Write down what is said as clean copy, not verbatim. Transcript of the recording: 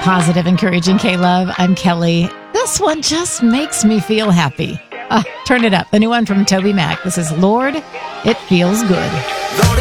positive, encouraging K-Love. I'm Kelly. This one just makes me feel happy. Turn it up. The new one from Toby Mac. This is Lord, It Feels Good.